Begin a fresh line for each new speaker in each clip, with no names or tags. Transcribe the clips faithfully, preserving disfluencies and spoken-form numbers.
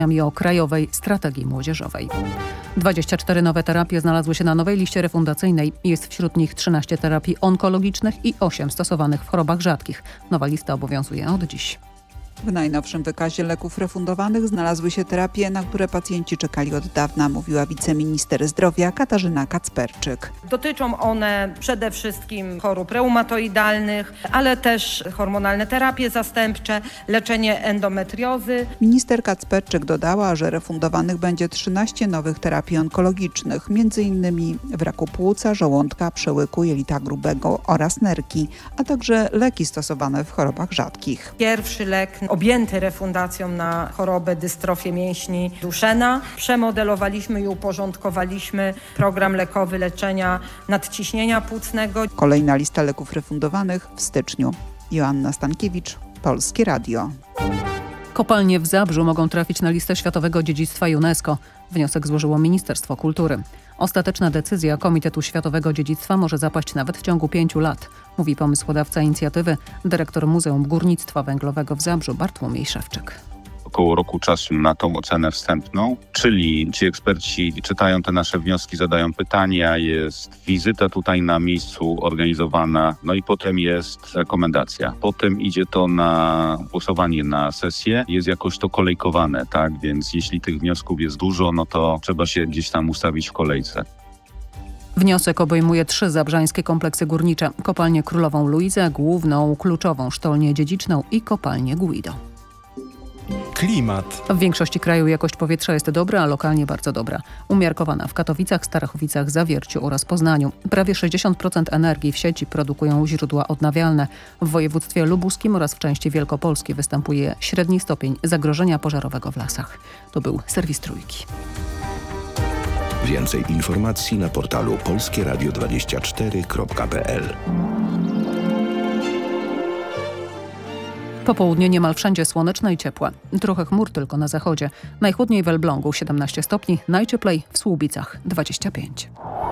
o Krajowej Strategii Młodzieżowej. dwadzieścia cztery nowe terapie znalazły się na nowej liście refundacyjnej. Jest wśród nich trzynaście terapii onkologicznych i osiem stosowanych w chorobach rzadkich. Nowa lista obowiązuje od dziś.
W najnowszym wykazie leków refundowanych znalazły się terapie, na które pacjenci czekali od dawna, mówiła wiceminister zdrowia Katarzyna Kacperczyk.
Dotyczą one przede wszystkim chorób reumatoidalnych, ale też hormonalne terapie zastępcze, leczenie endometriozy.
Minister Kacperczyk dodała, że refundowanych będzie trzynaście nowych terapii onkologicznych, między innymi w raku płuca, żołądka, przełyku, jelita grubego oraz nerki, a także leki stosowane w chorobach rzadkich.
Pierwszy lek objęty refundacją na chorobę dystrofię mięśni Duchenne. Przemodelowaliśmy i uporządkowaliśmy program lekowy leczenia nadciśnienia płucnego.
Kolejna lista leków refundowanych w styczniu. Joanna Stankiewicz, Polskie Radio.
Kopalnie w Zabrzu mogą trafić na listę Światowego Dziedzictwa UNESCO. Wniosek złożyło Ministerstwo Kultury. Ostateczna decyzja Komitetu Światowego Dziedzictwa może zapaść nawet w ciągu pięciu lat, mówi pomysłodawca inicjatywy, dyrektor Muzeum Górnictwa Węglowego w Zabrzu Bartłomiej Szewczyk.
Około roku czasu na tą ocenę wstępną, czyli ci eksperci czytają te nasze wnioski, zadają pytania, jest wizyta tutaj na miejscu organizowana, no i potem jest rekomendacja. Potem idzie to na głosowanie na sesję, jest jakoś to kolejkowane, tak? Więc jeśli tych wniosków jest dużo, no to trzeba się gdzieś tam ustawić w kolejce.
Wniosek obejmuje trzy zabrzańskie kompleksy górnicze. Kopalnię Królową Luizę, główną kluczową sztolnię dziedziczną i kopalnię Guido.
Klimat.
W większości kraju jakość powietrza jest dobra, a lokalnie bardzo dobra. Umiarkowana w Katowicach, Starachowicach, Zawierciu oraz Poznaniu. Prawie sześćdziesiąt procent energii w sieci produkują źródła odnawialne. W województwie lubuskim oraz w części wielkopolskiej występuje średni stopień zagrożenia pożarowego w lasach. To był serwis Trójki.
Więcej informacji na portalu polskie radio dwadzieścia cztery kropka p l.
Popołudnie niemal wszędzie słoneczne i ciepłe. Trochę chmur tylko na zachodzie. Najchłodniej w Elblągu siedemnaście stopni, najcieplej w Słubicach dwadzieścia pięć.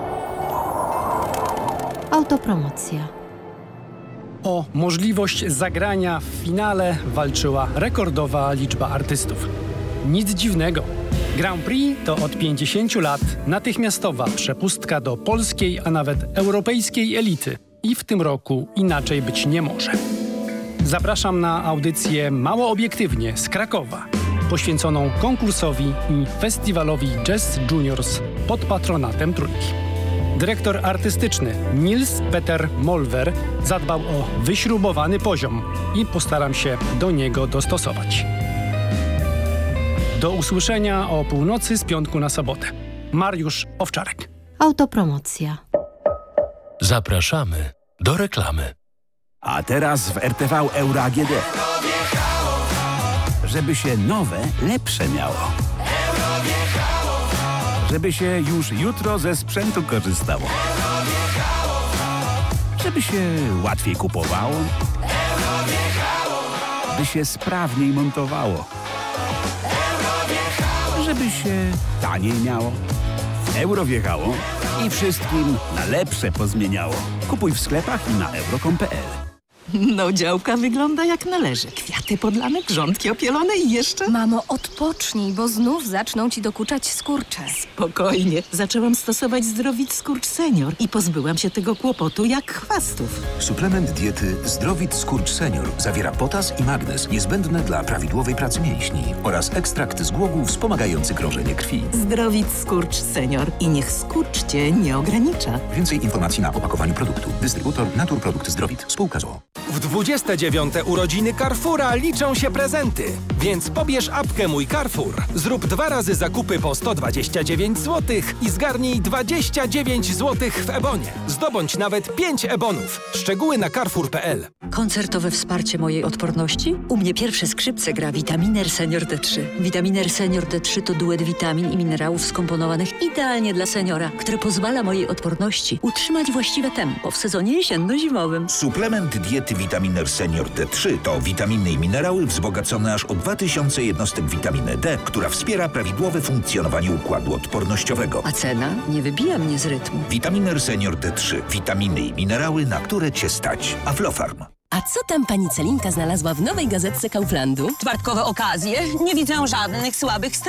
Autopromocja.
O możliwość zagrania w finale walczyła rekordowa liczba artystów. Nic dziwnego. Grand Prix to od pięćdziesięciu lat natychmiastowa przepustka do polskiej, a nawet europejskiej elity. I w tym roku inaczej być nie może. Zapraszam na audycję Mało Obiektywnie z Krakowa, poświęconą konkursowi i festiwalowi Jazz Juniors pod patronatem Trójki. Dyrektor artystyczny Nils Peter Molver zadbał o wyśrubowany poziom i postaram się do niego dostosować. Do usłyszenia o północy z piątku na sobotę. Mariusz Owczarek.
Autopromocja.
Zapraszamy do reklamy.
A teraz w R T V Euro A G D. Żeby się nowe, lepsze miało. Żeby się już jutro ze sprzętu korzystało. Żeby się łatwiej kupowało. By się sprawniej montowało. Żeby się taniej miało. Euro wjechało i wszystkim na lepsze pozmieniało. Kupuj w sklepach i na euro kropka com kropka p l.
No, działka wygląda jak należy. Kwiaty podlane, grządki opielone i jeszcze...
Mamo, odpocznij, bo znów zaczną ci dokuczać skurcze.
Spokojnie. Zaczęłam stosować Zdrowit Skurcz Senior i pozbyłam się tego kłopotu jak chwastów.
Suplement diety Zdrowit Skurcz Senior zawiera potas i magnez niezbędne dla prawidłowej pracy mięśni oraz ekstrakt z głogu wspomagający krążenie krwi.
Zdrowit Skurcz Senior i niech skurcz cię nie ogranicza.
Więcej informacji na opakowaniu produktu. Dystrybutor Naturprodukt Zdrowit. Spółka z o o.
W dwudzieste dziewiąte urodziny Carrefoura liczą się prezenty, więc pobierz apkę Mój Carrefour. Zrób dwa razy zakupy po sto dwadzieścia dziewięć złotych i zgarnij dwadzieścia dziewięć złotych w Ebonie. Zdobądź nawet pięć Ebonów. Szczegóły na carrefour kropka p l.
Koncertowe wsparcie mojej odporności? U mnie pierwsze skrzypce gra Vitaminer Senior D trzy. Vitaminer Senior D trzy to duet witamin i minerałów skomponowanych idealnie dla seniora, który pozwala mojej odporności utrzymać właściwe tempo w sezonie jesienno-zimowym.
Suplement diety Vitaminer Senior D trzy to witaminy i minerały wzbogacone aż o dwa tysiące jednostek witaminy D, która wspiera prawidłowe funkcjonowanie układu odpornościowego.
A cena nie wybija mnie z rytmu.
Vitaminer Senior D trzy. Witaminy i minerały, na które Cię stać. Aflofarm.
A co tam pani Celinka znalazła w nowej gazetce Kauflandu?
Czwartkowe okazje. Nie widzę żadnych słabych stron.